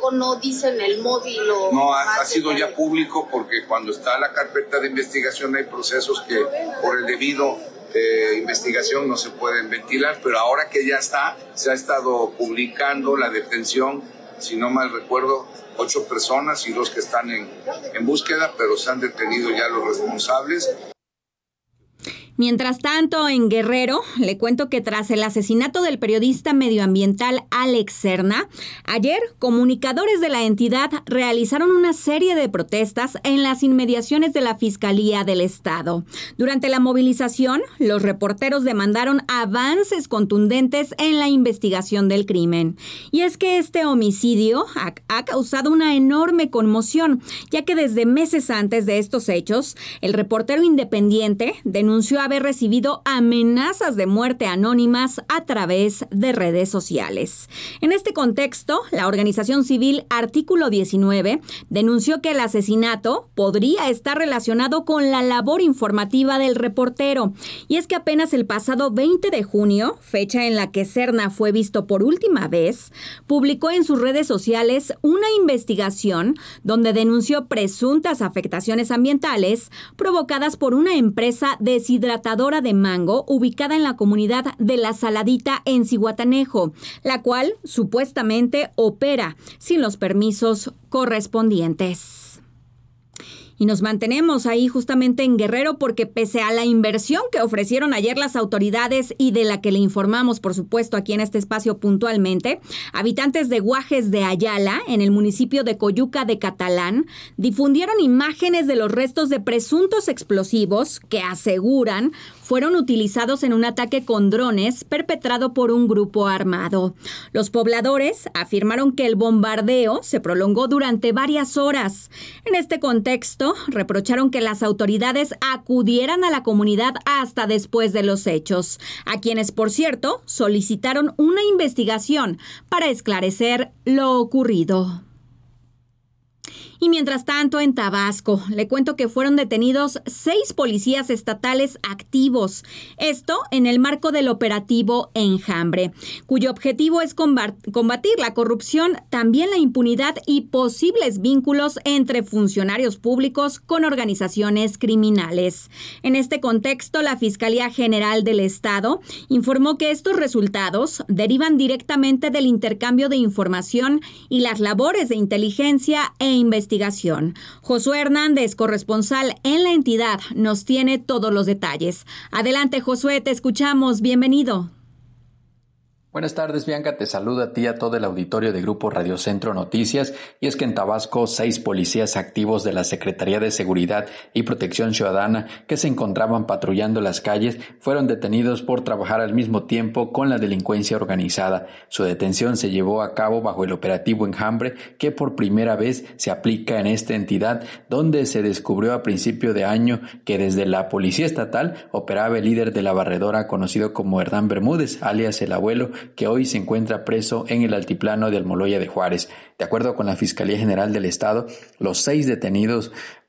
poco no dicen el móvil o...? No, ha sido ya público porque cuando está la carpeta de investigación hay procesos que por el debido investigación no se pueden ventilar, pero ahora que ya está, se ha estado publicando la detención, si no mal recuerdo, 8 personas y 2 que están en búsqueda, pero se han detenido ya los responsables. Mientras tanto, en Guerrero, le cuento que tras el asesinato del periodista medioambiental Alex Serna, ayer comunicadores de la entidad realizaron una serie de protestas en las inmediaciones de la Fiscalía del Estado. Durante la movilización, los reporteros demandaron avances contundentes en la investigación del crimen. Y es que este homicidio ha causado una enorme conmoción, ya que desde meses antes de estos hechos, el reportero independiente denunció haber recibido amenazas de muerte anónimas a través de redes sociales. En este contexto, la organización civil Artículo 19 denunció que el asesinato podría estar relacionado con la labor informativa del reportero. Y es que apenas el pasado 20 de junio, fecha en la que Serna fue visto por última vez, publicó en sus redes sociales una investigación donde denunció presuntas afectaciones ambientales provocadas por una empresa deshidratadora de mango ubicada en la comunidad de La Saladita en Zihuatanejo, la cual supuestamente opera sin los permisos correspondientes. Y nos mantenemos ahí justamente en Guerrero porque pese a la inversión que ofrecieron ayer las autoridades y de la que le informamos, por supuesto, aquí en este espacio puntualmente, habitantes de Guajes de Ayala, en el municipio de Coyuca de Catalán, difundieron imágenes de los restos de presuntos explosivos que aseguran fueron utilizados en un ataque con drones perpetrado por un grupo armado. Los pobladores afirmaron que el bombardeo se prolongó durante varias horas. En este contexto, reprocharon que las autoridades acudieran a la comunidad hasta después de los hechos, a quienes, por cierto, solicitaron una investigación para esclarecer lo ocurrido. Y mientras tanto, en Tabasco, le cuento que fueron detenidos 6 policías estatales activos. Esto en el marco del operativo Enjambre, cuyo objetivo es combatir la corrupción, también la impunidad y posibles vínculos entre funcionarios públicos con organizaciones criminales. En este contexto, la Fiscalía General del Estado informó que estos resultados derivan directamente del intercambio de información y las labores de inteligencia e investigación. Josué Hernández, corresponsal en la entidad, nos tiene todos los detalles. Adelante, Josué, te escuchamos. Bienvenido. Buenas tardes, Bianca. Te saludo a ti y a todo el auditorio de Grupo Radio Centro Noticias. Y es que en Tabasco, 6 policías activos de la Secretaría de Seguridad y Protección Ciudadana que se encontraban patrullando las calles fueron detenidos por trabajar al mismo tiempo con la delincuencia organizada. Su detención se llevó a cabo bajo el operativo Enjambre, que por primera vez se aplica en esta entidad, donde se descubrió a principio de año que desde la Policía Estatal operaba el líder de la barredora conocido como Hernán Bermúdez, alias El Abuelo, que hoy se encuentra preso en el altiplano de Almoloya de Juárez. De acuerdo con la Fiscalía General del Estado, los 6 detenidos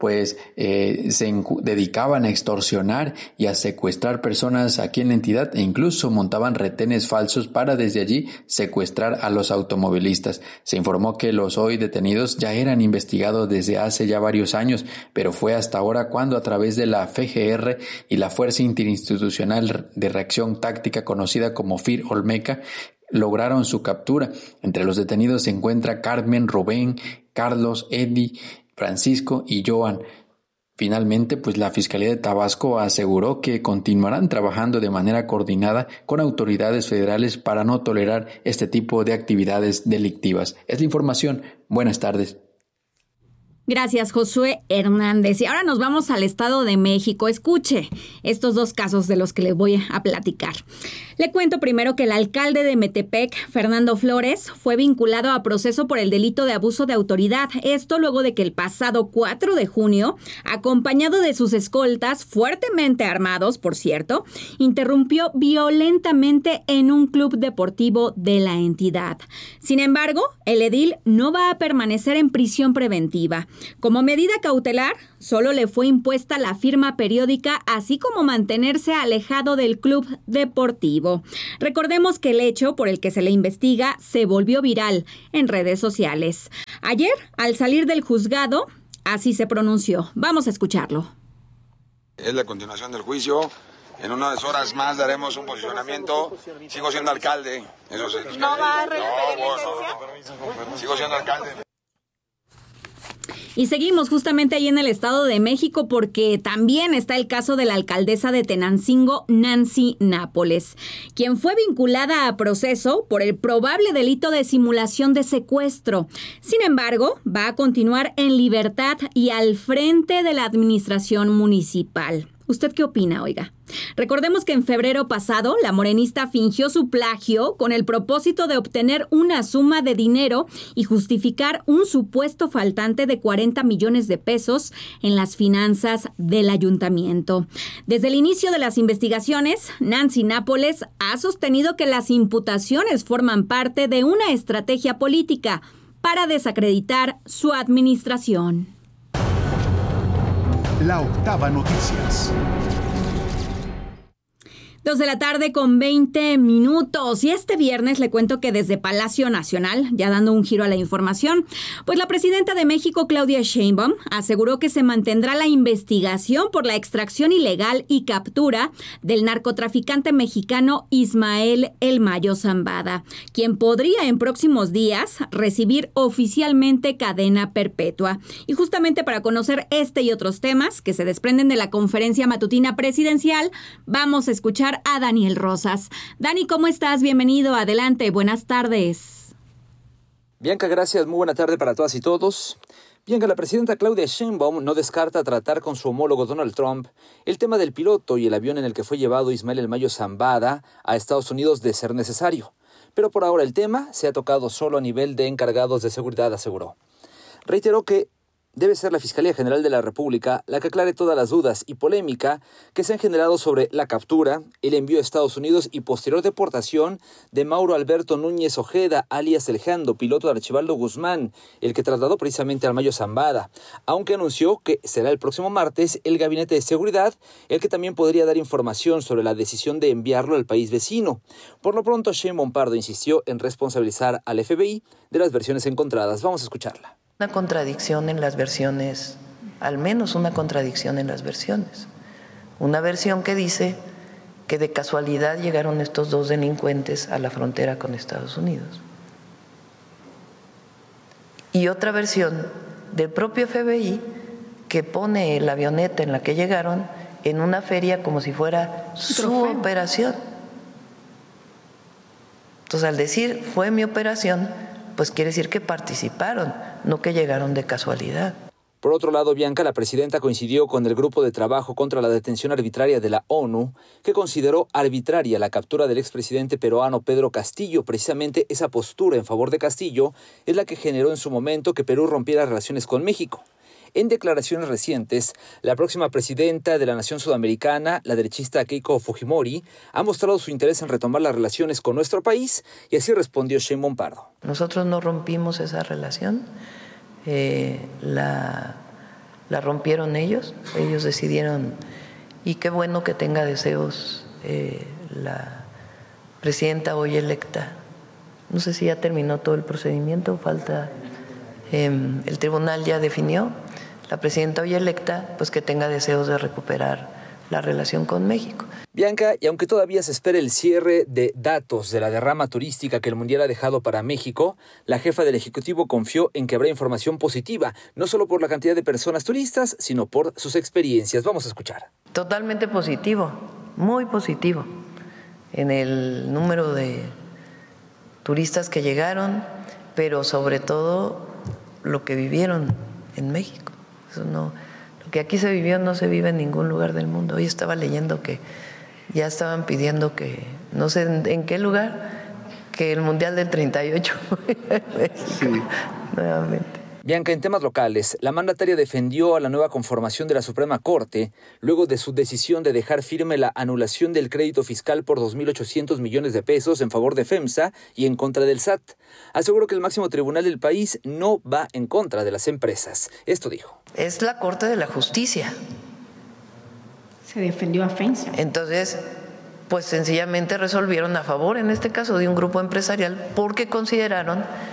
se dedicaban a extorsionar y a secuestrar personas aquí en la entidad e incluso montaban retenes falsos para desde allí secuestrar a los automovilistas. Se informó que los hoy detenidos ya eran investigados desde hace ya varios años, pero fue hasta ahora cuando a través de la FGR y la Fuerza Interinstitucional de Reacción Táctica conocida como FIR Olmeca lograron su captura. Entre los detenidos se encuentra Carmen, Rubén, Carlos, Eddie, Francisco y Joan. Finalmente, la Fiscalía de Tabasco aseguró que continuarán trabajando de manera coordinada con autoridades federales para no tolerar este tipo de actividades delictivas. Es la información. Buenas tardes. Gracias, Josué Hernández. Y ahora nos vamos al Estado de México. Escuche estos 2 casos de los que le voy a platicar. Le cuento primero que el alcalde de Metepec, Fernando Flores, fue vinculado a proceso por el delito de abuso de autoridad. Esto luego de que el pasado 4 de junio, acompañado de sus escoltas, fuertemente armados, por cierto, interrumpió violentamente en un club deportivo de la entidad. Sin embargo, el edil no va a permanecer en prisión preventiva. Como medida cautelar, solo le fue impuesta la firma periódica, así como mantenerse alejado del club deportivo. Recordemos que el hecho por el que se le investiga se volvió viral en redes sociales. Ayer, al salir del juzgado, así se pronunció. Vamos a escucharlo. Es la continuación del juicio. En unas horas más daremos un posicionamiento. Sigo siendo alcalde. Eso sí. ¿No va a repetir licencia? Sigo siendo alcalde. Y seguimos justamente ahí en el Estado de México porque también está el caso de la alcaldesa de Tenancingo, Nancy Nápoles, quien fue vinculada a proceso por el probable delito de simulación de secuestro. Sin embargo, va a continuar en libertad y al frente de la administración municipal. ¿Usted qué opina, oiga? Recordemos que en febrero pasado, la morenista fingió su plagio con el propósito de obtener una suma de dinero y justificar un supuesto faltante de 40 millones de pesos en las finanzas del ayuntamiento. Desde el inicio de las investigaciones, Nancy Nápoles ha sostenido que las imputaciones forman parte de una estrategia política para desacreditar su administración. La Octava Noticias. 2:20 p.m. Y este viernes le cuento que desde Palacio Nacional, ya dando un giro a la información, pues la presidenta de México, Claudia Sheinbaum, aseguró que se mantendrá la investigación por la extracción ilegal y captura del narcotraficante mexicano Ismael El Mayo Zambada, quien podría en próximos días recibir oficialmente cadena perpetua. Y justamente para conocer este y otros temas que se desprenden de la conferencia matutina presidencial, vamos a escuchar a Daniel Rosas. Dani, ¿cómo estás? Bienvenido, adelante, buenas tardes. Bianca, gracias, muy buena tarde para todas y todos. Bianca, la presidenta Claudia Sheinbaum no descarta tratar con su homólogo Donald Trump el tema del piloto y el avión en el que fue llevado Ismael El Mayo Zambada a Estados Unidos de ser necesario. Pero por ahora el tema se ha tocado solo a nivel de encargados de seguridad, aseguró. Reiteró que debe ser la Fiscalía General de la República la que aclare todas las dudas y polémica que se han generado sobre la captura, el envío a Estados Unidos y posterior deportación de Mauro Alberto Núñez Ojeda, alias El Jando, piloto de Archibaldo Guzmán, el que trasladó precisamente al Mayo Zambada, aunque anunció que será el próximo martes el Gabinete de Seguridad el que también podría dar información sobre la decisión de enviarlo al país vecino. Por lo pronto, Sheinbaum Pardo insistió en responsabilizar al FBI de las versiones encontradas. Vamos a escucharla. Una contradicción en las versiones, al menos una contradicción en las versiones. Una versión que dice que de casualidad llegaron estos dos delincuentes a la frontera con Estados Unidos. Y otra versión del propio FBI que pone la avioneta en la que llegaron en una feria como si fuera su operación. Entonces, al decir fue mi operación, pues quiere decir que participaron, no que llegaron de casualidad. Por otro lado, Bianca, la presidenta coincidió con el Grupo de Trabajo contra la Detención Arbitraria de la ONU, que consideró arbitraria la captura del expresidente peruano Pedro Castillo. Precisamente esa postura en favor de Castillo es la que generó en su momento que Perú rompiera relaciones con México. En declaraciones recientes, la próxima presidenta de la nación sudamericana, la derechista Keiko Fujimori, ha mostrado su interés en retomar las relaciones con nuestro país y así respondió Sheinbaum Pardo. Nosotros no rompimos esa relación, la rompieron ellos decidieron, y qué bueno que tenga deseos la presidenta hoy electa. No sé si ya terminó todo el procedimiento, falta, el tribunal ya definió. La presidenta hoy electa, pues que tenga deseos de recuperar la relación con México. Bianca, y aunque todavía se espera el cierre de datos de la derrama turística que el Mundial ha dejado para México, la jefa del Ejecutivo confió en que habrá información positiva, no solo por la cantidad de personas turistas, sino por sus experiencias. Vamos a escuchar. Totalmente positivo, muy positivo, en el número de turistas que llegaron, pero sobre todo lo que vivieron en México. Eso no, lo que aquí se vivió no se vive en ningún lugar del mundo. Hoy estaba leyendo que ya estaban pidiendo que, no sé en qué lugar, que el Mundial del 38 sí. Nuevamente. Bianca, en temas locales, la mandataria defendió a la nueva conformación de la Suprema Corte luego de su decisión de dejar firme la anulación del crédito fiscal por 2.800 millones de pesos en favor de FEMSA y en contra del SAT. Aseguró que el máximo tribunal del país no va en contra de las empresas. Esto dijo. Es la Corte de la Justicia. Se defendió a FEMSA. Entonces, pues sencillamente resolvieron a favor, en este caso, de un grupo empresarial porque consideraron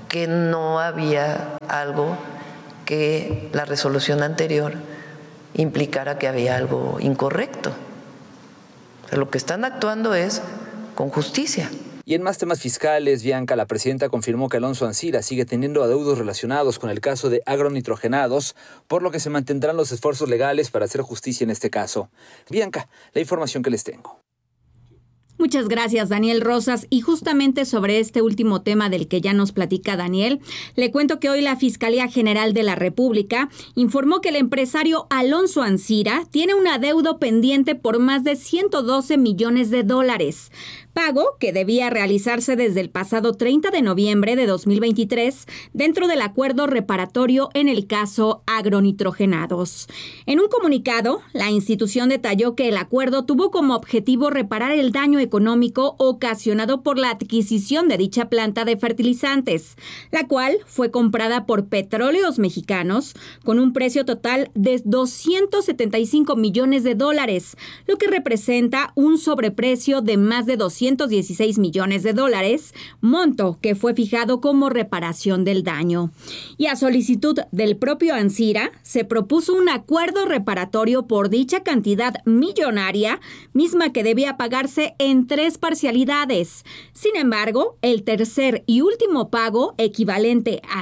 que no había algo que la resolución anterior implicara que había algo incorrecto. O sea, lo que están actuando es con justicia. Y en más temas fiscales, Bianca, la presidenta confirmó que Alonso Ancira sigue teniendo adeudos relacionados con el caso de agronitrogenados, por lo que se mantendrán los esfuerzos legales para hacer justicia en este caso. Bianca, la información que les tengo. Muchas gracias, Daniel Rosas. Y justamente sobre este último tema del que ya nos platica Daniel, le cuento que hoy la Fiscalía General de la República informó que el empresario Alonso Ancira tiene un adeudo pendiente por más de $112 millones, pago que debía realizarse desde el pasado 30 de noviembre de 2023 dentro del acuerdo reparatorio en el caso agronitrogenados. En un comunicado, la institución detalló que el acuerdo tuvo como objetivo reparar el daño económico ocasionado por la adquisición de dicha planta de fertilizantes, la cual fue comprada por Petróleos Mexicanos con un precio total de $275 millones, lo que representa un sobreprecio de más de $216 millones, monto que fue fijado como reparación del daño. Y a solicitud del propio Ancira, se propuso un acuerdo reparatorio por dicha cantidad millonaria, misma que debía pagarse en 3 parcialidades. Sin embargo, el tercer y último pago, equivalente a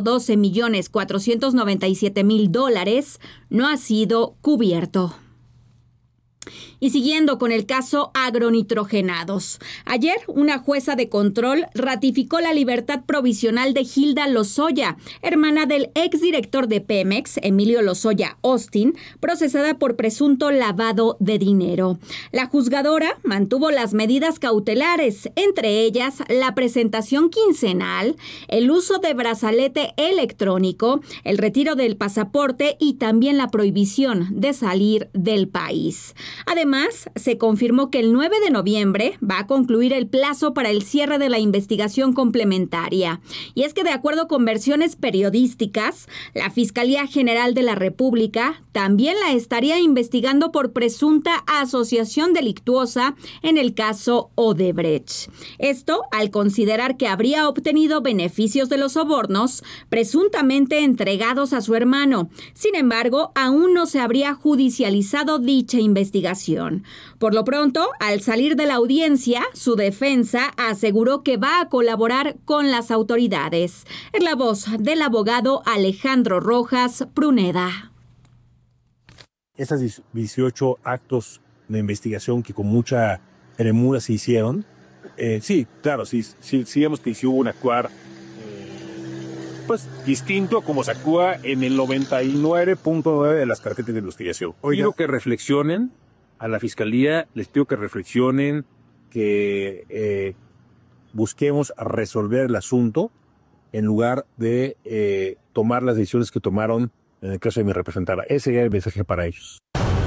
$112.497.000, no ha sido cubierto. Y siguiendo con el caso agronitrogenados, ayer una jueza de control ratificó la libertad provisional de Hilda Lozoya, hermana del exdirector de Pemex, Emilio Lozoya Austin, procesada por presunto lavado de dinero. La juzgadora mantuvo las medidas cautelares, entre ellas la presentación quincenal, el uso de brazalete electrónico, el retiro del pasaporte y también la prohibición de salir del país. Además, se confirmó que el 9 de noviembre va a concluir el plazo para el cierre de la investigación complementaria. Y es que, de acuerdo con versiones periodísticas, la Fiscalía General de la República también la estaría investigando por presunta asociación delictuosa en el caso Odebrecht. Esto al considerar que habría obtenido beneficios de los sobornos presuntamente entregados a su hermano. Sin embargo, aún no se habría judicializado dicha investigación. Por lo pronto, al salir de la audiencia, su defensa aseguró que va a colaborar con las autoridades. Es la voz del abogado Alejandro Rojas Pruneda. Estos 18 actos de investigación que con mucha premura se hicieron, sí, claro, sí vemos que sí hubo un actuar pues distinto a como se actúa en el 99.9 de las carpetas de investigación. Quiero que reflexionen. A la Fiscalía les pido que reflexionen, que busquemos resolver el asunto en lugar de tomar las decisiones que tomaron en el caso de mi representada. Ese era el mensaje para ellos.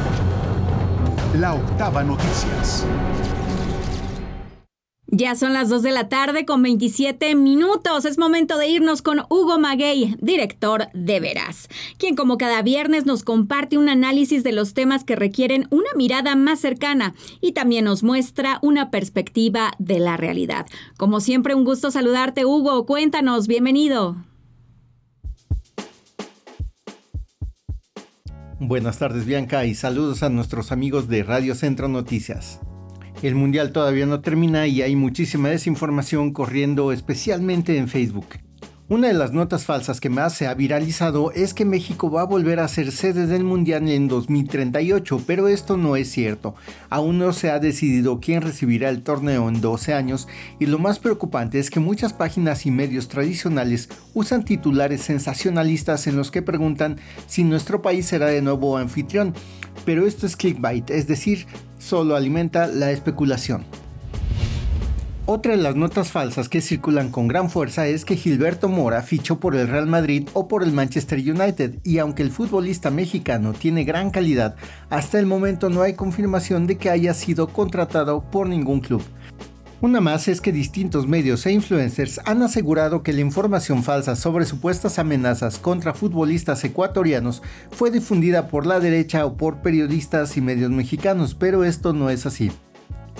La Octava Noticias. Ya son las 2 de la tarde con 27 minutos. Es momento de irnos con Hugo Maguey, director de Veraz, quien como cada viernes nos comparte un análisis de los temas que requieren una mirada más cercana y también nos muestra una perspectiva de la realidad. Como siempre, un gusto saludarte, Hugo. Cuéntanos, bienvenido. Buenas tardes, Bianca, y saludos a nuestros amigos de Radio Centro Noticias. El mundial todavía no termina y hay muchísima desinformación corriendo, especialmente en Facebook. Una de las notas falsas que más se ha viralizado es que México va a volver a ser sede del mundial en 2038, pero esto no es cierto. Aún no se ha decidido quién recibirá el torneo en 12 años y lo más preocupante es que muchas páginas y medios tradicionales usan titulares sensacionalistas en los que preguntan si nuestro país será de nuevo anfitrión, pero esto es clickbait, es decir, solo alimenta la especulación. Otra de las notas falsas que circulan con gran fuerza es que Gilberto Mora fichó por el Real Madrid o por el Manchester United, y aunque el futbolista mexicano tiene gran calidad, hasta el momento no hay confirmación de que haya sido contratado por ningún club. Una más es que distintos medios e influencers han asegurado que la información falsa sobre supuestas amenazas contra futbolistas ecuatorianos fue difundida por la derecha o por periodistas y medios mexicanos, pero esto no es así.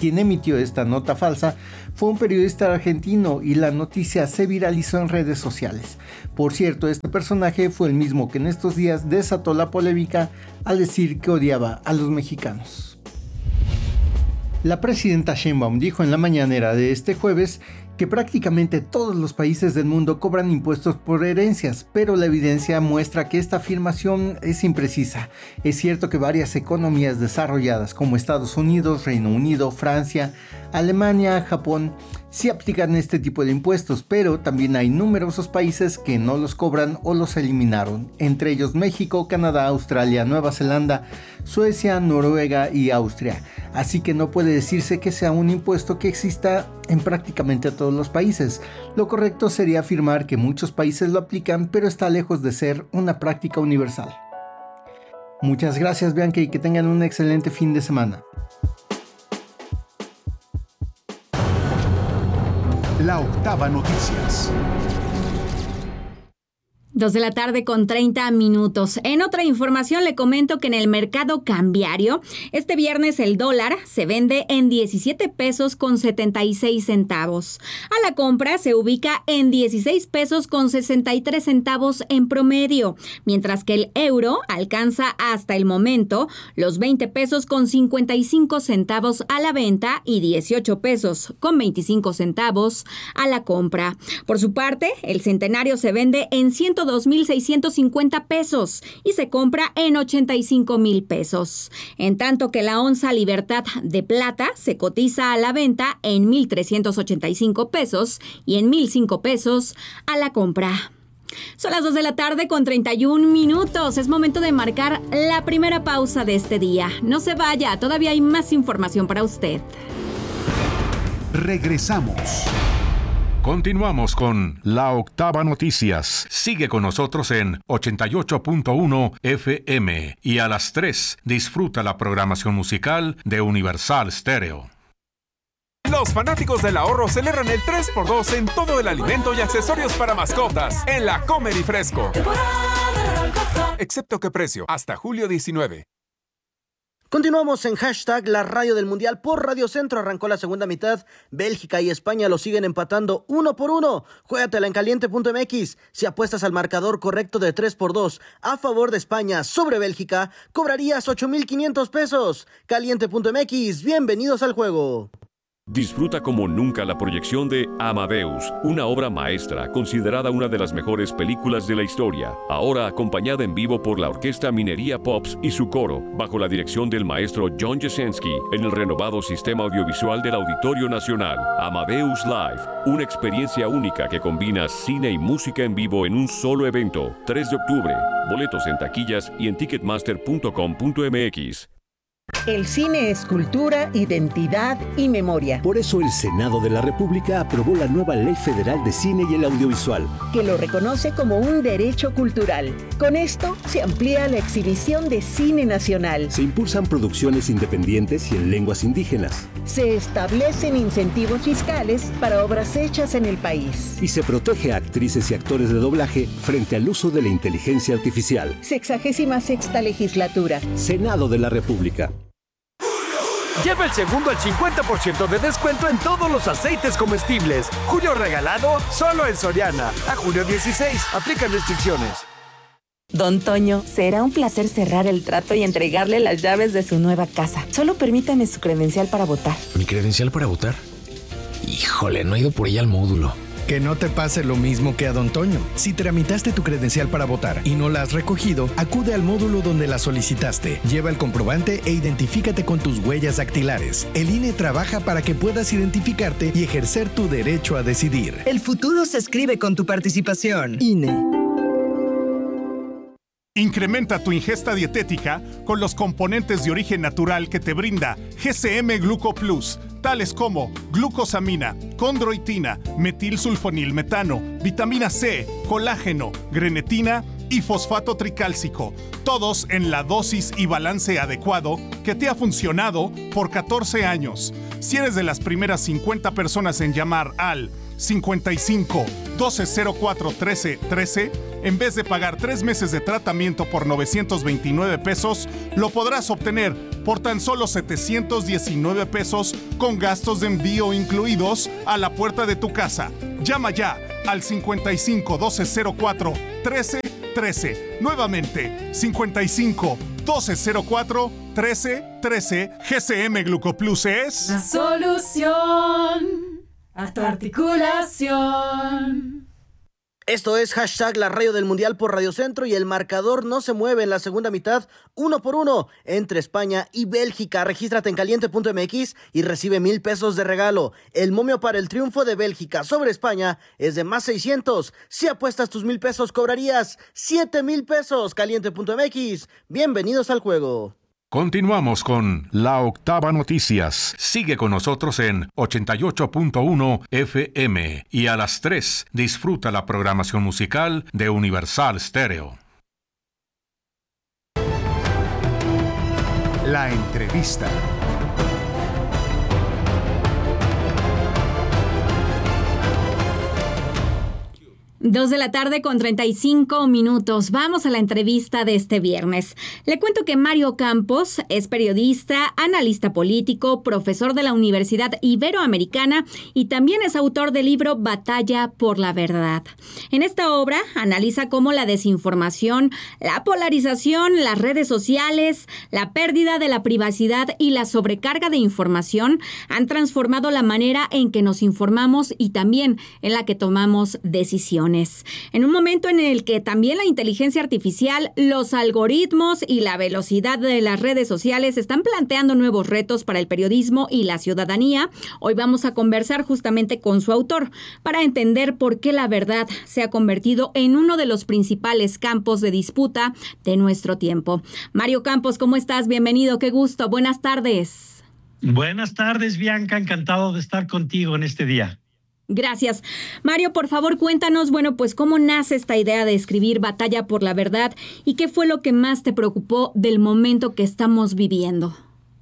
quien emitió esta nota falsa fue un periodista argentino y la noticia se viralizó en redes sociales. Por cierto, este personaje fue el mismo que en estos días desató la polémica al decir que odiaba a los mexicanos. La presidenta Sheinbaum dijo en la mañanera de este jueves que prácticamente todos los países del mundo cobran impuestos por herencias, pero la evidencia muestra que esta afirmación es imprecisa. Es cierto que varias economías desarrolladas como Estados Unidos, Reino Unido, Francia, Alemania, Japón, sí aplican este tipo de impuestos, pero también hay numerosos países que no los cobran o los eliminaron, entre ellos México, Canadá, Australia, Nueva Zelanda, Suecia, Noruega y Austria. Así que no puede decirse que sea un impuesto que exista en prácticamente todos los países. Lo correcto sería afirmar que muchos países lo aplican, pero está lejos de ser una práctica universal. Muchas gracias, Bianca, y que tengan un excelente fin de semana. La Octava Noticias. 2 de la tarde con 30 minutos. En otra información le comento que en el mercado cambiario, este viernes el dólar se vende en 17 pesos con 76 centavos. A la compra se ubica en 16 pesos con 63 centavos en promedio, mientras que el euro alcanza hasta el momento los 20 pesos con 55 centavos a la venta y 18 pesos con 25 centavos a la compra. Por su parte, el centenario se vende en 102,650 pesos y se compra en 85,000 pesos. En tanto que la onza Libertad de plata se cotiza a la venta en 1,385 pesos y en 1,005 pesos a la compra. Son las 2 de la tarde con 31 minutos. Es momento de marcar la primera pausa de este día. No se vaya, todavía hay más información para usted. Regresamos. Continuamos con La Octava Noticias. Sigue con nosotros en 88.1 FM y a las 3 disfruta la programación musical de Universal Stereo. Los fanáticos del ahorro celebran el 3x2 en todo el alimento y accesorios para mascotas en la Comer y Fresco. Excepto qué precio, hasta julio 19. Continuamos en hashtag la radio del Mundial por Radio Centro. Arrancó la segunda mitad. Bélgica y España lo siguen empatando 1-1. Juégatela en caliente.mx. Si apuestas al marcador correcto de 3x2 a favor de España sobre Bélgica, cobrarías 8,500 pesos. Caliente.mx. Bienvenidos al juego. Disfruta como nunca la proyección de Amadeus, una obra maestra considerada una de las mejores películas de la historia, ahora acompañada en vivo por la Orquesta Minería Pops y su coro, bajo la dirección del maestro John Jasenski, en el renovado sistema audiovisual del Auditorio Nacional. Amadeus Live, una experiencia única que combina cine y música en vivo en un solo evento. 3 de octubre, boletos en taquillas y en ticketmaster.com.mx. El cine es cultura, identidad y memoria. Por eso el Senado de la República aprobó la nueva Ley Federal de Cine y el Audiovisual, que lo reconoce como un derecho cultural. Con esto se amplía la exhibición de cine nacional. Se impulsan producciones independientes y en lenguas indígenas. Se establecen incentivos fiscales para obras hechas en el país. Y se protege a actrices y actores de doblaje frente al uso de la inteligencia artificial. 66ª legislatura. Senado de la República. Lleva el segundo al 50% de descuento en todos los aceites comestibles. Julio regalado solo en Soriana. A julio 16. Aplican restricciones. Don Toño, será un placer cerrar el trato y entregarle las llaves de su nueva casa. Solo permítame su credencial para votar. ¿Mi credencial para votar? Híjole, no he ido por ella al módulo. Que no te pase lo mismo que a Don Toño. Si tramitaste tu credencial para votar y no la has recogido, acude al módulo donde la solicitaste. Lleva el comprobante e identifícate con tus huellas dactilares. El INE trabaja para que puedas identificarte y ejercer tu derecho a decidir. El futuro se escribe con tu participación. INE. Incrementa tu ingesta dietética con los componentes de origen natural que te brinda GCM Gluco Plus, tales como glucosamina, condroitina, metilsulfonilmetano, vitamina C, colágeno, grenetina y fosfato tricálcico, todos en la dosis y balance adecuado que te ha funcionado por 14 años. Si eres de las primeras 50 personas en llamar al 55 1204 13 13, en vez de pagar 3 meses de tratamiento por 929 pesos, lo podrás obtener por tan solo 719 pesos con gastos de envío incluidos a la puerta de tu casa. Llama ya al 55 1204 1313. Nuevamente, 55 1204 1313. GCM Glucoplus es la solución a tu articulación. Esto es hashtag la radio del Mundial por Radio Centro y el marcador no se mueve en la segunda mitad, 1-1 entre España y Bélgica. Regístrate en caliente.mx y recibe 1,000 pesos de regalo. El momio para el triunfo de Bélgica sobre España es de más 600. Si apuestas tus 1,000 pesos cobrarías 7,000 pesos. Caliente.mx. Bienvenidos al juego. Continuamos con La Octava Noticias. Sigue con nosotros en 88.1 FM y a las 3 disfruta la programación musical de Universal Stereo. La entrevista. 2 de la tarde con 35 minutos. Vamos a la entrevista de este viernes. Le cuento que Mario Campos es periodista, analista político, profesor de la Universidad Iberoamericana y también es autor del libro Batalla por la Verdad. En esta obra analiza cómo la desinformación, la polarización, las redes sociales, la pérdida de la privacidad y la sobrecarga de información han transformado la manera en que nos informamos y también en la que tomamos decisiones. En un momento en el que también la inteligencia artificial, los algoritmos y la velocidad de las redes sociales están planteando nuevos retos para el periodismo y la ciudadanía, hoy vamos a conversar justamente con su autor para entender por qué la verdad se ha convertido en uno de los principales campos de disputa de nuestro tiempo. Mario Campos, ¿cómo estás? Bienvenido, qué gusto. Buenas tardes. Buenas tardes, Bianca. Encantado de estar contigo en este día. Gracias. Mario, por favor, cuéntanos, pues cómo nace esta idea de escribir Batalla por la Verdad y qué fue lo que más te preocupó del momento que estamos viviendo.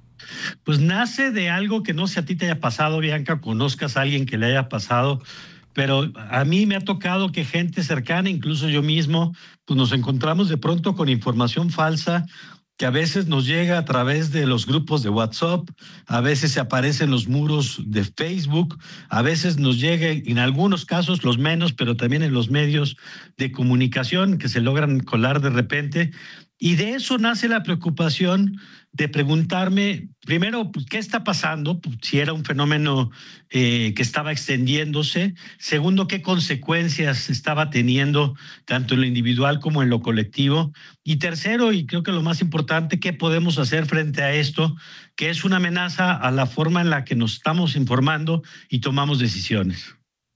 Pues nace de algo que no sé a ti te haya pasado, Bianca, conozcas a alguien que le haya pasado, pero a mí me ha tocado que gente cercana, incluso yo mismo, pues nos encontramos de pronto con información falsa que a veces nos llega a través de los grupos de WhatsApp, a veces se aparece en los muros de Facebook, a veces nos llega, en algunos casos, los menos, pero también en los medios de comunicación que se logran colar de repente. Y de eso nace la preocupación de preguntarme, primero, ¿qué está pasando? Si era un fenómeno que estaba extendiéndose. Segundo, ¿qué consecuencias estaba teniendo tanto en lo individual como en lo colectivo? Y tercero, y creo que lo más importante, ¿qué podemos hacer frente a esto? Que es una amenaza a la forma en la que nos estamos informando y tomamos decisiones.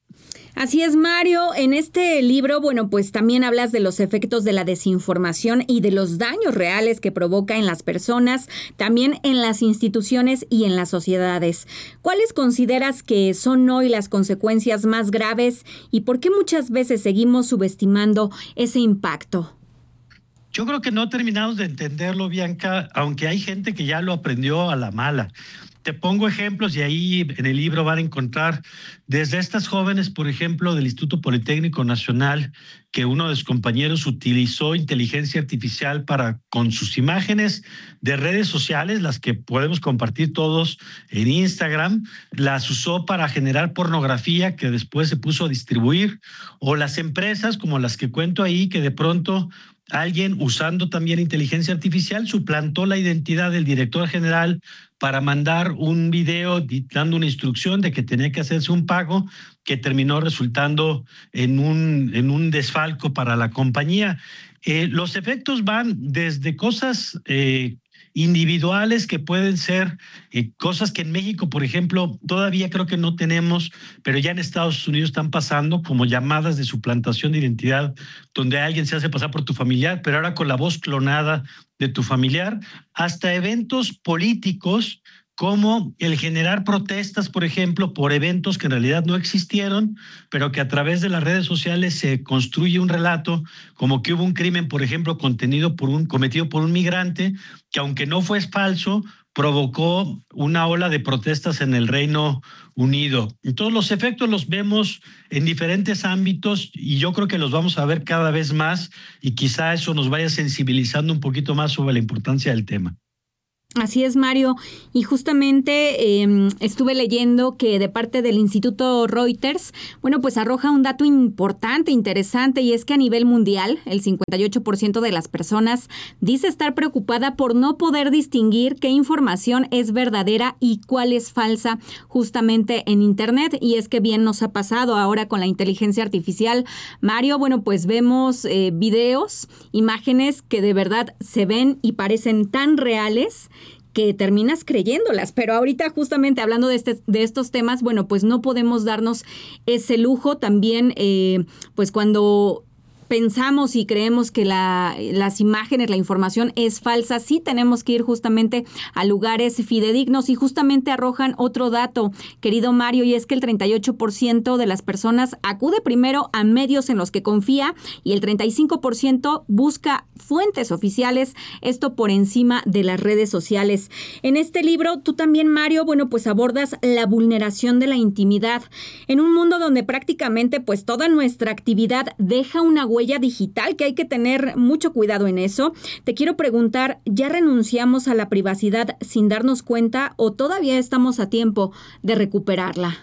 Así es, Mario. En este libro, pues también hablas de los efectos de la desinformación y de los daños reales que provoca en las personas, también en las instituciones y en las sociedades. ¿Cuáles consideras que son hoy las consecuencias más graves y por qué muchas veces seguimos subestimando ese impacto? Yo creo que no terminamos de entenderlo, Bianca, aunque hay gente que ya lo aprendió a la mala. Te pongo ejemplos y ahí en el libro van a encontrar desde estas jóvenes, por ejemplo, del Instituto Politécnico Nacional, que uno de sus compañeros utilizó inteligencia artificial para, con sus imágenes de redes sociales, las que podemos compartir todos en Instagram, las usó para generar pornografía que después se puso a distribuir, o las empresas como las que cuento ahí, que de pronto alguien usando también inteligencia artificial suplantó la identidad del director general para mandar un video dando una instrucción de que tenía que hacerse un pago que terminó resultando en un desfalco para la compañía. Los efectos van desde cosas individuales que pueden ser cosas que en México, por ejemplo, todavía creo que no tenemos, pero ya en Estados Unidos están pasando como llamadas de suplantación de identidad, donde alguien se hace pasar por tu familiar, pero ahora con la voz clonada de tu familiar, hasta eventos políticos como el generar protestas, por ejemplo, por eventos que en realidad no existieron, pero que a través de las redes sociales se construye un relato, como que hubo un crimen, por ejemplo, cometido por un migrante, que aunque no fue falso, provocó una ola de protestas en el Reino Unido. Entonces los efectos los vemos en diferentes ámbitos y yo creo que los vamos a ver cada vez más y quizá eso nos vaya sensibilizando un poquito más sobre la importancia del tema. Así es, Mario. Y justamente estuve leyendo que de parte del Instituto Reuters, bueno, pues arroja un dato importante, interesante, y es que a nivel mundial, el 58% de las personas dice estar preocupada por no poder distinguir qué información es verdadera y cuál es falsa justamente en Internet. Y es que bien nos ha pasado ahora con la inteligencia artificial, Mario. Bueno, pues vemos videos, imágenes que de verdad se ven y parecen tan reales que terminas creyéndolas, pero ahorita justamente hablando de estos temas, bueno, pues no podemos darnos ese lujo también, pues cuando pensamos y creemos que las imágenes, la información es falsa, sí tenemos que ir justamente a lugares fidedignos, y justamente arrojan otro dato, querido Mario, y es que el 38% de las personas acude primero a medios en los que confía y el 35% busca fuentes oficiales, esto por encima de las redes sociales. En este libro, tú también, Mario, bueno, pues abordas la vulneración de la intimidad en un mundo donde prácticamente pues toda nuestra actividad deja una huella digital, que hay que tener mucho cuidado en eso. Te quiero preguntar, ¿ya renunciamos a la privacidad sin darnos cuenta o todavía estamos a tiempo de recuperarla?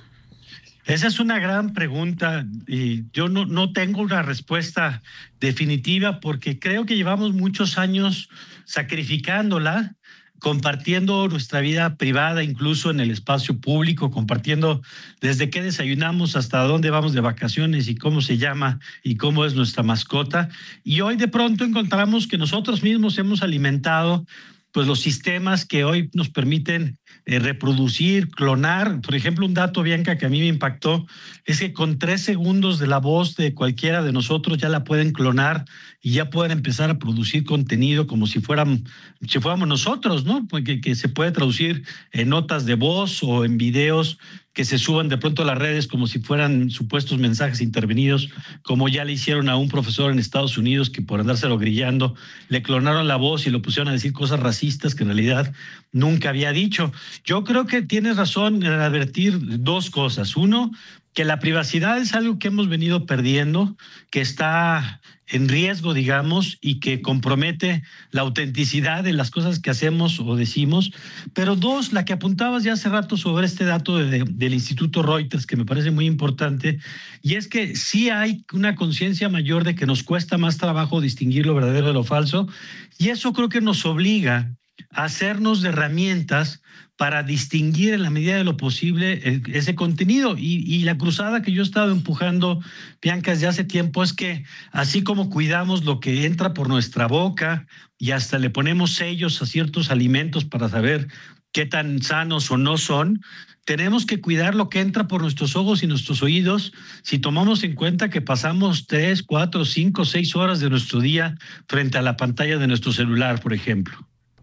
Esa es una gran pregunta y yo no tengo una respuesta definitiva porque creo que llevamos muchos años sacrificándola, compartiendo nuestra vida privada, incluso en el espacio público, compartiendo desde qué desayunamos hasta dónde vamos de vacaciones y cómo se llama y cómo es nuestra mascota. Y hoy de pronto encontramos que nosotros mismos hemos alimentado pues los sistemas que hoy nos permiten reproducir, clonar. Por ejemplo, un dato, Bianca, que a mí me impactó es que con 3 segundos de la voz de cualquiera de nosotros ya la pueden clonar y ya pueden empezar a producir contenido como si fuéramos nosotros, ¿no? Que se puede traducir en notas de voz o en videos que se suban de pronto a las redes como si fueran supuestos mensajes intervenidos, como ya le hicieron a un profesor en Estados Unidos que por andárselo grillando le clonaron la voz y lo pusieron a decir cosas racistas que en realidad nunca había dicho. Yo creo que tienes razón en advertir 2 cosas. Uno, que la privacidad es algo que hemos venido perdiendo, que está en riesgo, digamos, y que compromete la autenticidad de las cosas que hacemos o decimos. Pero 2, la que apuntabas ya hace rato sobre este dato del Instituto Reuters, que me parece muy importante, y es que sí hay una conciencia mayor de que nos cuesta más trabajo distinguir lo verdadero de lo falso, y eso creo que nos obliga a hacernos de herramientas para distinguir en la medida de lo posible ese contenido. Y la cruzada que yo he estado empujando, Bianca, desde hace tiempo es que así como cuidamos lo que entra por nuestra boca y hasta le ponemos sellos a ciertos alimentos para saber qué tan sanos o no son, tenemos que cuidar lo que entra por nuestros ojos y nuestros oídos si tomamos en cuenta que pasamos 3, 4, 5, 6 horas de nuestro día frente a la pantalla de nuestro celular, por ejemplo.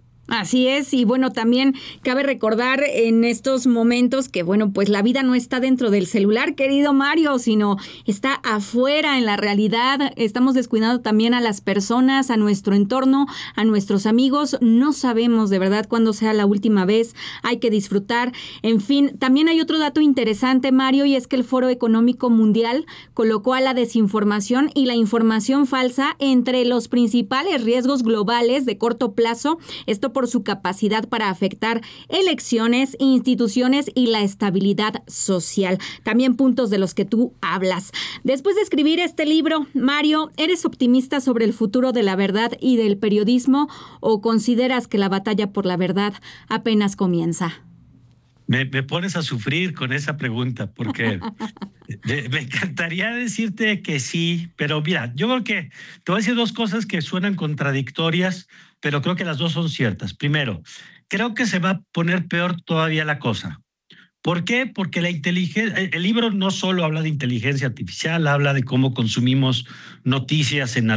Así es, y bueno, también cabe recordar en estos momentos que, bueno, pues la vida no está dentro del celular, querido Mario, sino está afuera en la realidad. Estamos descuidando también a las personas, a nuestro entorno, a nuestros amigos. No sabemos de verdad cuándo sea la última vez, hay que disfrutar. En fin, también hay otro dato interesante, Mario, y es que el Foro Económico Mundial colocó a la desinformación y la información falsa entre los principales riesgos globales de corto plazo. Esto por su capacidad para afectar elecciones, instituciones y la estabilidad social. También puntos de los que tú hablas. Después de escribir este libro, Mario, ¿eres optimista sobre el futuro de la verdad y del periodismo o consideras que la batalla por la verdad apenas comienza? Me pones a sufrir con esa pregunta porque me encantaría decirte que sí, pero mira, yo creo que te voy a decir 2 cosas que suenan contradictorias, pero creo que las 2 son ciertas. Primero, creo que se va a poner peor todavía la cosa. ¿Por qué? Porque el libro no solo habla de inteligencia artificial, habla de cómo consumimos noticias en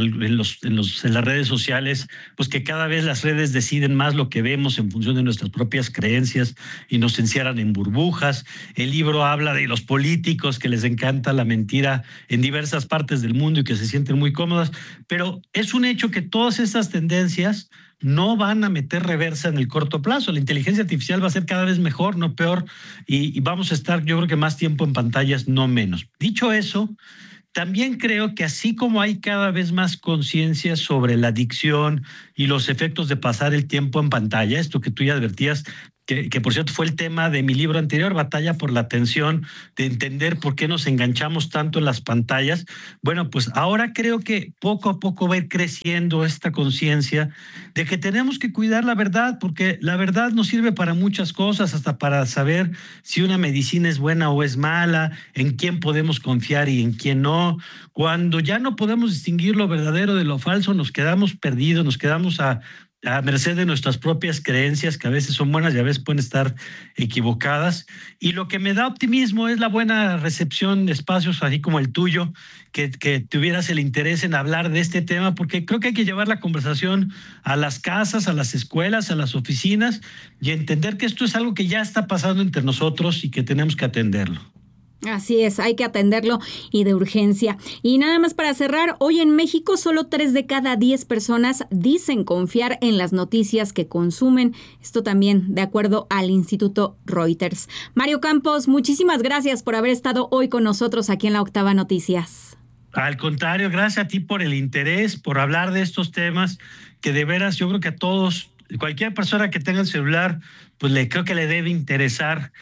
las redes sociales, pues que cada vez las redes deciden más lo que vemos en función de nuestras propias creencias y nos encierran en burbujas. El libro habla de los políticos que les encanta la mentira en diversas partes del mundo y que se sienten muy cómodas, pero es un hecho que todas estas tendencias no van a meter reversa en el corto plazo. La inteligencia artificial va a ser cada vez mejor, no peor, y vamos a estar, yo creo que más tiempo en pantallas, no menos. Dicho eso, también creo que así como hay cada vez más conciencia sobre la adicción y los efectos de pasar el tiempo en pantalla, esto que tú ya advertías, que por cierto fue el tema de mi libro anterior, Batalla por la Atención, de entender por qué nos enganchamos tanto en las pantallas. Bueno, pues ahora creo que poco a poco va a ir creciendo esta conciencia de que tenemos que cuidar la verdad, porque la verdad nos sirve para muchas cosas, hasta para saber si una medicina es buena o es mala, en quién podemos confiar y en quién no. Cuando ya no podemos distinguir lo verdadero de lo falso, nos quedamos perdidos, nos quedamos a merced de nuestras propias creencias, que a veces son buenas y a veces pueden estar equivocadas. Y lo que me da optimismo es la buena recepción de espacios así como el tuyo, que tuvieras el interés en hablar de este tema, porque creo que hay que llevar la conversación a las casas, a las escuelas, a las oficinas, y entender que esto es algo que ya está pasando entre nosotros y que tenemos que atenderlo. Así es, hay que atenderlo y de urgencia. Y nada más para cerrar, hoy en México solo 3 de cada 10 personas dicen confiar en las noticias que consumen. Esto también de acuerdo al Instituto Reuters. Mario Campos, muchísimas gracias por haber estado hoy con nosotros aquí en La Octava Noticias. Al contrario, gracias a ti por el interés, por hablar de estos temas, que de veras yo creo que a todos, cualquier persona que tenga el celular, pues creo que le debe interesar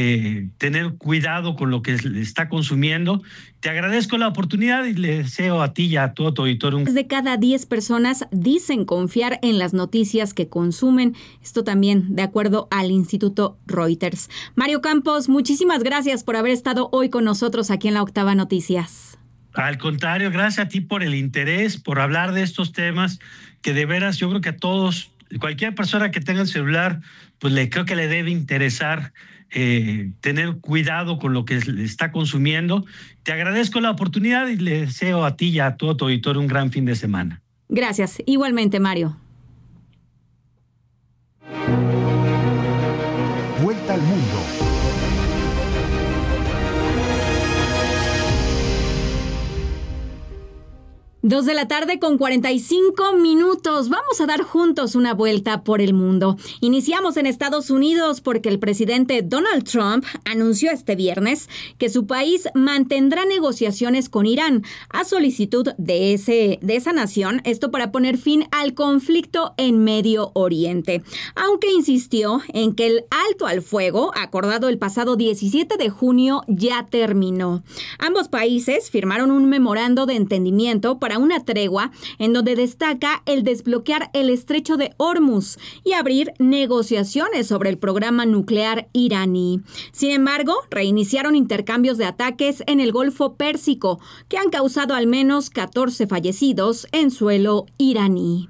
tener cuidado con lo que le está consumiendo. Te agradezco la oportunidad y le deseo a ti y a todo tu auditorio. 3 de cada 10 personas dicen confiar en las noticias que consumen. Esto también de acuerdo al Instituto Reuters. Mario Campos, muchísimas gracias por haber estado hoy con nosotros aquí en La Octava Noticias. Al contrario, gracias a ti por el interés, por hablar de estos temas, que de veras yo creo que a todos, cualquier persona que tenga el celular, pues creo que le debe interesar tener cuidado con lo que le está consumiendo. Te agradezco la oportunidad y le deseo a ti y a todo tu auditorio un gran fin de semana. Gracias. Igualmente, Mario. Vuelta al mundo. Dos de la tarde con 45 minutos. Vamos a dar juntos una vuelta por el mundo. Iniciamos en Estados Unidos porque el presidente Donald Trump anunció este viernes que su país mantendrá negociaciones con Irán a solicitud de esa nación, esto para poner fin al conflicto en Medio Oriente, aunque insistió en que el alto al fuego acordado el pasado 17 de junio ya terminó. Ambos países firmaron un memorando de entendimiento para una tregua en donde destaca el desbloquear el estrecho de Hormuz y abrir negociaciones sobre el programa nuclear iraní. Sin embargo, reiniciaron intercambios de ataques en el Golfo Pérsico que han causado al menos 14 fallecidos en suelo iraní.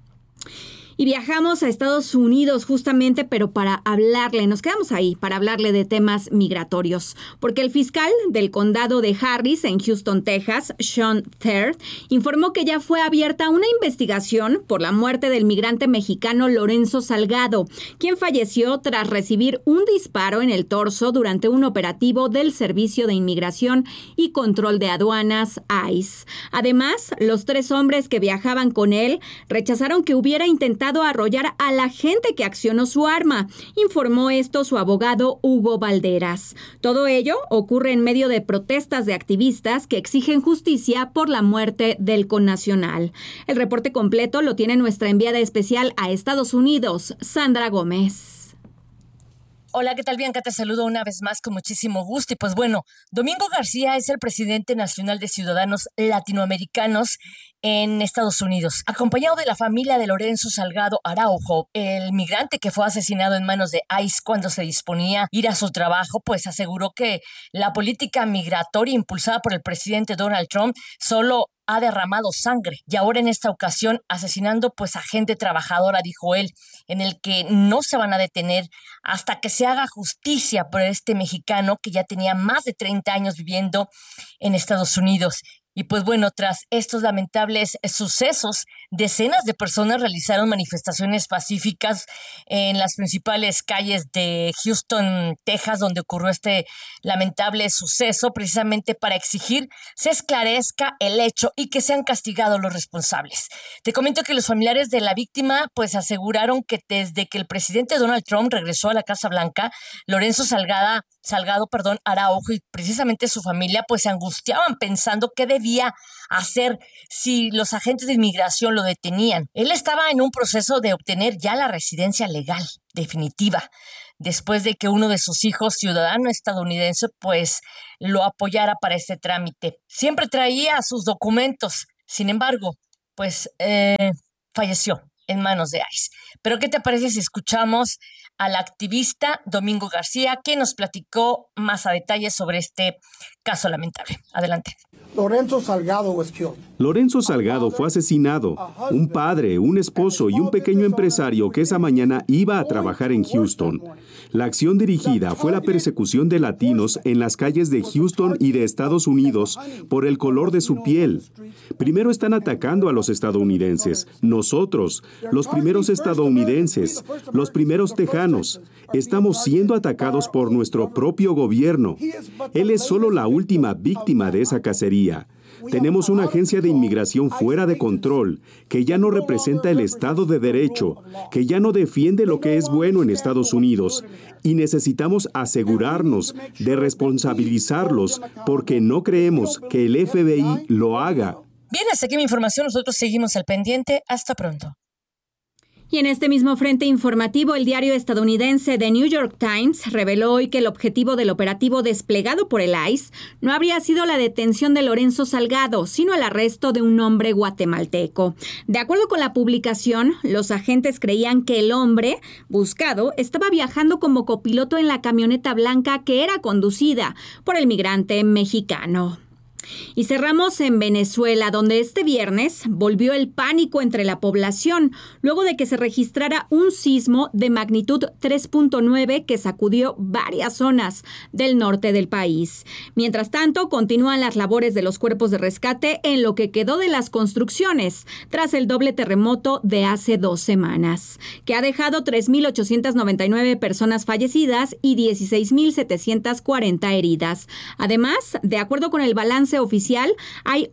Y viajamos a Estados Unidos justamente, pero nos quedamos ahí para hablarle de temas migratorios, porque el fiscal del condado de Harris en Houston, Texas, Sean Third, informó que ya fue abierta una investigación por la muerte del migrante mexicano Lorenzo Salgado, quien falleció tras recibir un disparo en el torso durante un operativo del Servicio de Inmigración y Control de Aduanas, ICE. Además, los 3 hombres que viajaban con él rechazaron que hubiera intentado arrollar a la gente que accionó su arma, informó esto su abogado Hugo Valderas. Todo ello ocurre en medio de protestas de activistas que exigen justicia por la muerte del connacional. El reporte completo lo tiene nuestra enviada especial a Estados Unidos, Sandra Gómez. Hola, ¿qué tal, Bianca? Te saludo una vez más con muchísimo gusto. Y pues bueno, Domingo García es el presidente nacional de Ciudadanos Latinoamericanos en Estados Unidos, acompañado de la familia de Lorenzo Salgado Araujo, el migrante que fue asesinado en manos de ICE cuando se disponía a ir a su trabajo. Pues aseguró que la política migratoria impulsada por el presidente Donald Trump solo ha derramado sangre y ahora en esta ocasión asesinando pues a gente trabajadora, dijo él, en el que no se van a detener hasta que se haga justicia por este mexicano que ya tenía más de 30 años viviendo en Estados Unidos. Y pues bueno, tras estos lamentables sucesos, decenas de personas realizaron manifestaciones pacíficas en las principales calles de Houston, Texas, donde ocurrió este lamentable suceso, precisamente para exigir se esclarezca el hecho y que sean castigados los responsables. Te comento que los familiares de la víctima pues aseguraron que desde que el presidente Donald Trump regresó a la Casa Blanca, Lorenzo Salgado Araujo y precisamente su familia pues se angustiaban pensando qué debía hacer si los agentes de inmigración lo detenían. Él estaba en un proceso de obtener ya la residencia legal definitiva, después de que uno de sus hijos, ciudadano estadounidense, pues lo apoyara para este trámite. Siempre traía sus documentos, sin embargo, pues falleció en manos de ICE. Pero ¿qué te parece si escuchamos al activista Domingo García, que nos platicó más a detalle sobre este caso lamentable? Adelante. Lorenzo Salgado was killed. Lorenzo Salgado fue asesinado. Un padre, un esposo y un pequeño empresario que esa mañana iba a trabajar en Houston. La acción dirigida fue la persecución de latinos en las calles de Houston y de Estados Unidos por el color de su piel. Primero están atacando a los estadounidenses, nosotros, los primeros estadounidenses, los primeros tejanos. Estamos siendo atacados por nuestro propio gobierno. Él es solo la última víctima de esa cacería. Tenemos una agencia de inmigración fuera de control, que ya no representa el Estado de Derecho, que ya no defiende lo que es bueno en Estados Unidos, y necesitamos asegurarnos de responsabilizarlos porque no creemos que el FBI lo haga. Bien, hasta aquí mi información. Nosotros seguimos al pendiente. Hasta pronto. Y en este mismo frente informativo, el diario estadounidense The New York Times reveló hoy que el objetivo del operativo desplegado por el ICE no habría sido la detención de Lorenzo Salgado, sino el arresto de un hombre guatemalteco. De acuerdo con la publicación, los agentes creían que el hombre buscado estaba viajando como copiloto en la camioneta blanca que era conducida por el migrante mexicano. Y cerramos en Venezuela, donde este viernes volvió el pánico entre la población, luego de que se registrara un sismo de magnitud 3.9 que sacudió varias zonas del norte del país. Mientras tanto, continúan las labores de los cuerpos de rescate en lo que quedó de las construcciones, tras el doble terremoto de hace 2 semanas, que ha dejado 3.899 personas fallecidas y 16.740 heridas. Además, de acuerdo con el balance oficial, hay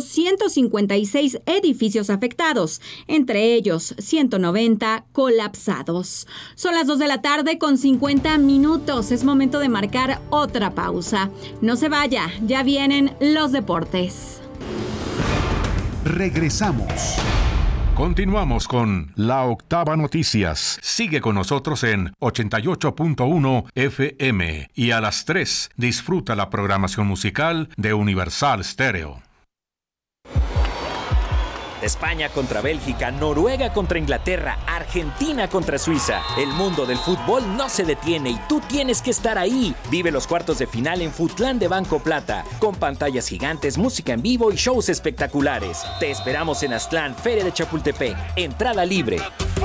856 edificios afectados, entre ellos 190 colapsados. Son las 2 de la tarde con 50 minutos. Es momento de marcar otra pausa. No se vaya, ya vienen los deportes. Regresamos. Continuamos con La Octava Noticias. Sigue con nosotros en 88.1 FM y a las 3 disfruta la programación musical de Universal Stereo. España contra Bélgica, Noruega contra Inglaterra, Argentina contra Suiza. El mundo del fútbol no se detiene y tú tienes que estar ahí. Vive los cuartos de final en Futlán de Banco Plata, con pantallas gigantes, música en vivo y shows espectaculares. Te esperamos en Aztlán, Feria de Chapultepec. Entrada libre.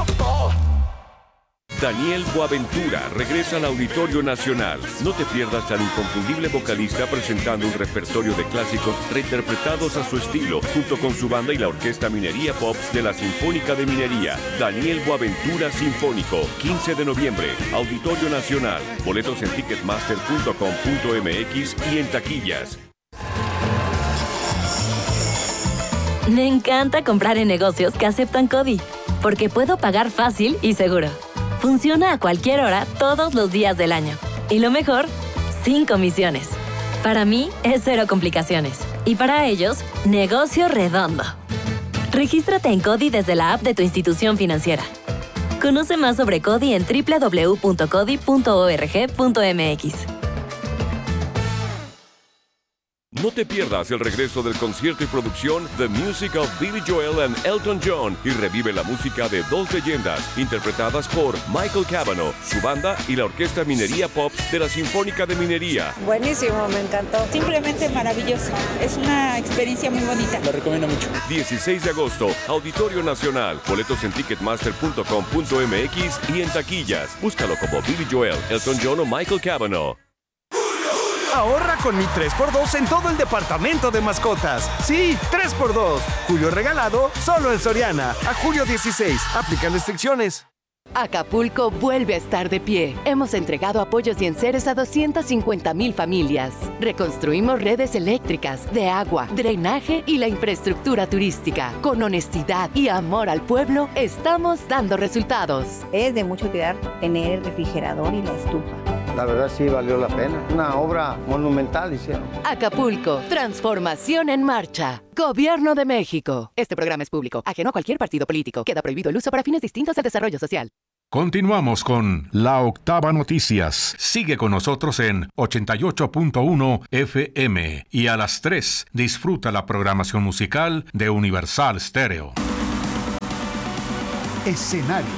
Daniel Boaventura regresa al Auditorio Nacional. No te pierdas al inconfundible vocalista presentando un repertorio de clásicos reinterpretados a su estilo, junto con su banda y la Orquesta Minería Pops de la Sinfónica de Minería. Daniel Boaventura Sinfónico, 15 de noviembre, Auditorio Nacional. Boletos en ticketmaster.com.mx y en taquillas. Me encanta comprar en negocios que aceptan CODI, porque puedo pagar fácil y seguro. Funciona a cualquier hora, todos los días del año. Y lo mejor, sin comisiones. Para mí, es 0 complicaciones. Y para ellos, negocio redondo. Regístrate en CODI desde la app de tu institución financiera. Conoce más sobre CODI en www.codi.org.mx. No te pierdas el regreso del concierto y producción The Music of Billy Joel and Elton John y revive la música de 2 leyendas interpretadas por Michael Cavanaugh, su banda y la Orquesta Minería Pops de la Sinfónica de Minería. Buenísimo, me encantó. Simplemente maravilloso. Es una experiencia muy bonita. Lo recomiendo mucho. 16 de agosto, Auditorio Nacional. Boletos en ticketmaster.com.mx y en taquillas. Búscalo como Billy Joel, Elton John o Michael Cavanaugh. Ahorra con mi 3x2 en todo el departamento de mascotas. Sí, 3x2. Julio regalado solo en Soriana. A julio 16. Aplican restricciones. Acapulco vuelve a estar de pie. Hemos entregado apoyos y enseres a 250,000 familias. Reconstruimos redes eléctricas, de agua, drenaje y la infraestructura turística. Con honestidad y amor al pueblo, estamos dando resultados. Es de mucho cuidar tener el refrigerador y la estufa. la verdad sí valió la pena. Una obra monumental hicieron. Acapulco, transformación en marcha. Gobierno de México. Este programa es público, ajeno a cualquier partido político. Queda prohibido el uso para fines distintos del desarrollo social. Continuamos con La Octava Noticias. Sigue con nosotros en 88.1 FM y a las 3 disfruta la programación musical de Universal Stereo. Escenarios.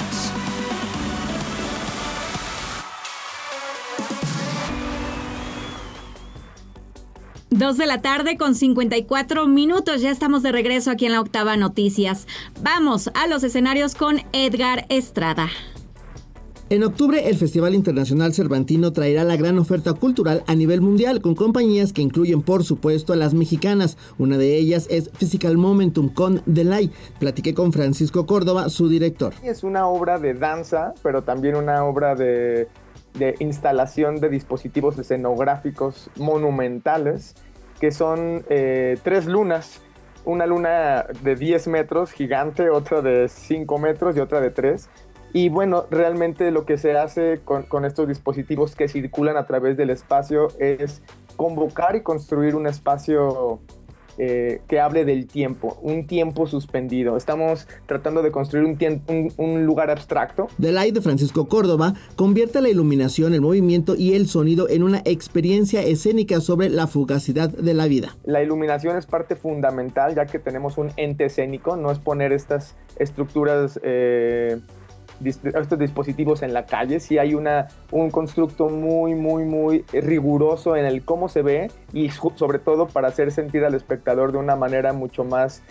Dos de la tarde con 54 minutos. Ya estamos de regreso aquí en La Octava Noticias. Vamos a los escenarios con Edgar Estrada. En octubre, el Festival Internacional Cervantino traerá la gran oferta cultural a nivel mundial con compañías que incluyen, por supuesto, a las mexicanas. Una de ellas es Physical Momentum con Delay. Platiqué con Francisco Córdoba, su director. Es una obra de danza, pero también una obra de instalación de dispositivos escenográficos monumentales, que son 3 lunas. Una luna de 10 metros, gigante, otra de 5 metros y otra de 3. Y bueno, realmente lo que se hace con estos dispositivos que circulan a través del espacio es convocar y construir un espacio que hable del tiempo, un tiempo suspendido. Estamos tratando de construir un lugar abstracto. Delay de Francisco Córdoba convierte la iluminación, el movimiento y el sonido en una experiencia escénica sobre la fugacidad de la vida. La iluminación es parte fundamental, ya que tenemos un ente escénico, no es poner estas estructuras, estos dispositivos en la calle. Sí hay un constructo muy riguroso en el cómo se ve y sobre todo para hacer sentir al espectador de una manera mucho más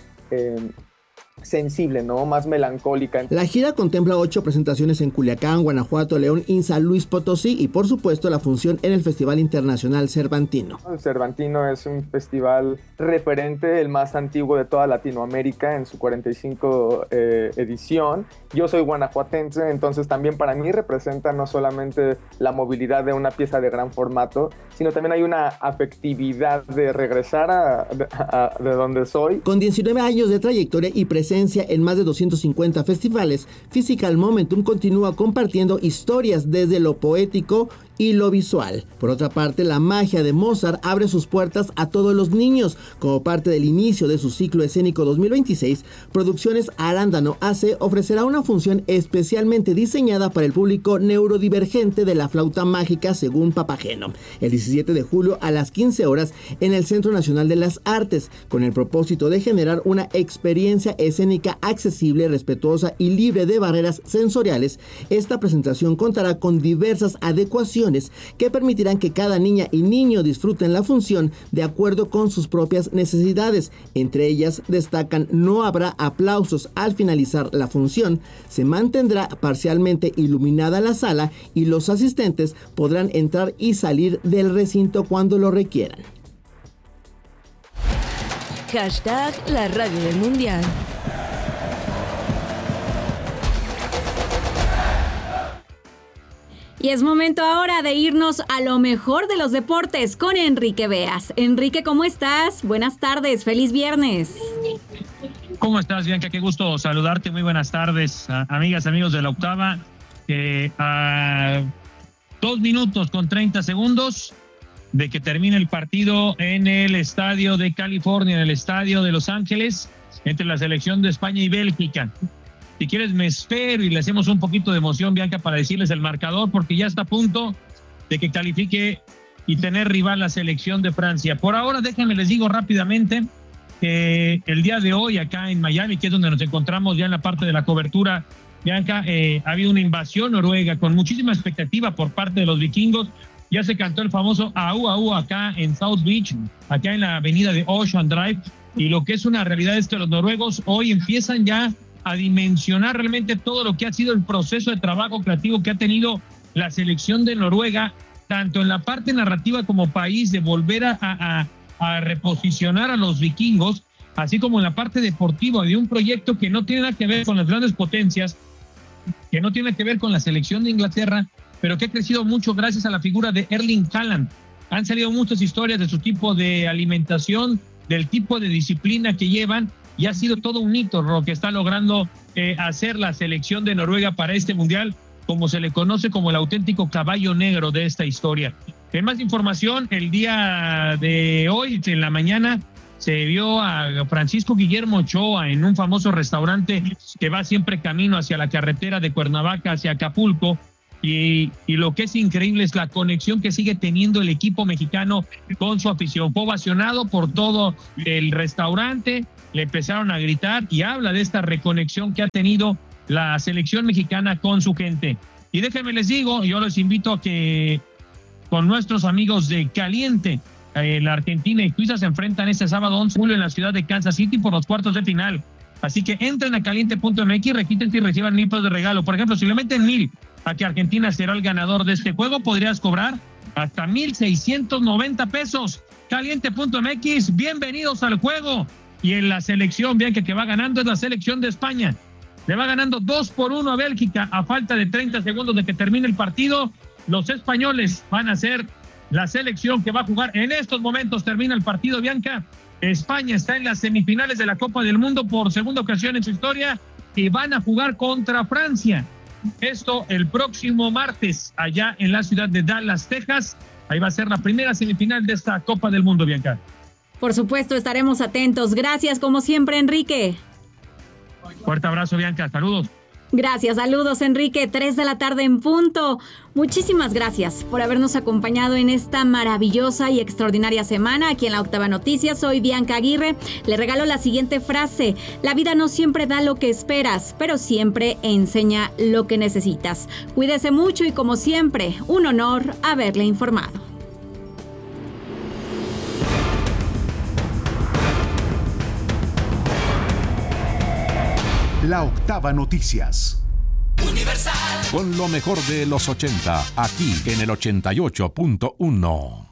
sensible, ¿no? Más melancólica. La gira contempla 8 presentaciones en Culiacán, Guanajuato, León y San Luis Potosí y por supuesto la función en el Festival Internacional Cervantino. El Cervantino es un festival referente, el más antiguo de toda Latinoamérica en su 45 edición. Yo soy guanajuatense, entonces también para mí representa no solamente la movilidad de una pieza de gran formato, sino también hay una afectividad de regresar de donde soy. Con 19 años de trayectoria y presencia en más de 250 festivales, Physical Momentum continúa compartiendo historias desde lo poético y lo visual. Por otra parte, la magia de Mozart abre sus puertas a todos los niños. Como parte del inicio de su ciclo escénico 2026, Producciones Arándano AC ofrecerá una función especialmente diseñada para el público neurodivergente de la flauta mágica según Papageno, el 17 de julio a las 15 horas en el Centro Nacional de las Artes, con el propósito de generar una experiencia escénica accesible, respetuosa y libre de barreras sensoriales. Esta presentación contará con diversas adecuaciones que permitirán que cada niña y niño disfruten la función de acuerdo con sus propias necesidades. Entre ellas destacan: no habrá aplausos al finalizar la función, se mantendrá parcialmente iluminada la sala y los asistentes podrán entrar y salir del recinto cuando lo requieran. Hashtag la radio del mundial. Y es momento ahora de irnos a lo mejor de los deportes con Enrique Beas. Enrique, ¿cómo estás? Buenas tardes, feliz viernes. ¿Cómo estás, Bianca? Qué gusto saludarte, muy buenas tardes, amigas, amigos de La Octava. A 2 minutos con 30 segundos de que termine el partido en el estadio de California, en el estadio de Los Ángeles, entre la selección de España y Bélgica. Si quieres me espero y le hacemos un poquito de emoción, Bianca, para decirles el marcador, porque ya está a punto de que califique y tener rival la selección de Francia. Por ahora, déjenme les digo rápidamente que el día de hoy acá en Miami, que es donde nos encontramos ya en la parte de la cobertura, Bianca, ha habido una invasión noruega con muchísima expectativa por parte de los vikingos. Ya se cantó el famoso Aú Aú acá en South Beach, acá en la avenida de Ocean Drive, y lo que es una realidad es que los noruegos hoy empiezan ya a dimensionar realmente todo lo que ha sido el proceso de trabajo creativo que ha tenido la selección de Noruega, tanto en la parte narrativa como país, de volver a reposicionar a los vikingos, así como en la parte deportiva, de un proyecto que no tiene nada que ver con las grandes potencias, que no tiene que ver con la selección de Inglaterra, pero que ha crecido mucho gracias a la figura de Erling Haaland. Han salido muchas historias de su tipo de alimentación, del tipo de disciplina que llevan, y ha sido todo un hito lo que está logrando hacer la selección de Noruega para este mundial. como se le conoce como el auténtico caballo negro de esta historia. En más información, el día de hoy, en la mañana, se vio a Francisco Guillermo Ochoa en un famoso restaurante que va siempre camino hacia la carretera de Cuernavaca hacia Acapulco. Y lo que es increíble es la conexión que sigue teniendo el equipo mexicano con su afición. Fue ovacionado por todo el restaurante, le empezaron a gritar y habla de esta reconexión que ha tenido la selección mexicana con su gente. Y déjenme les digo, yo los invito a que con nuestros amigos de Caliente, la Argentina y Suiza se enfrentan este sábado 11 de julio en la ciudad de Kansas City por los cuartos de final. Así que entren a caliente.mx, regístrense y reciban 1,000 pesos de regalo. Por ejemplo, si le meten 1,000 a que Argentina será el ganador de este juego, podrías cobrar hasta 1,690 pesos. Caliente.mx, bienvenidos al juego. Y en la selección, vean que va ganando, es la selección de España. Le va ganando 2-1 a Bélgica a falta de 30 segundos de que termine el partido. Los españoles van a ser la selección que va a jugar en estos momentos. Termina el partido, Bianca. España está en las semifinales de la Copa del Mundo por segunda ocasión en su historia y van a jugar contra Francia. Esto el próximo martes allá en la ciudad de Dallas, Texas. Ahí va a ser la primera semifinal de esta Copa del Mundo, Bianca. Por supuesto, estaremos atentos. Gracias, como siempre, Enrique. Fuerte abrazo, Bianca. Saludos. Gracias, saludos, Enrique. 3 de la tarde en punto. Muchísimas gracias por habernos acompañado en esta maravillosa y extraordinaria semana aquí en la Octava Noticias. Soy Bianca Aguirre. Le regalo la siguiente frase. La vida no siempre da lo que esperas, pero siempre enseña lo que necesitas. Cuídese mucho y, como siempre, un honor haberle informado. La Octava Noticias. Universal. Con lo mejor de los 80, aquí en el 88.1.